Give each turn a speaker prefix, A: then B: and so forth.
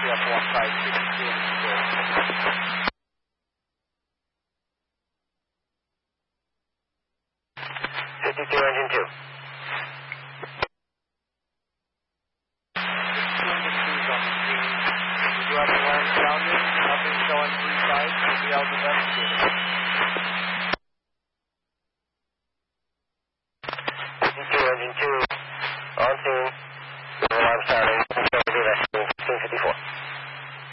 A: 52, engine 2.
B: You have the land sounding, nothing showing 3 sides, will be out investigated.
A: 52, engine 2,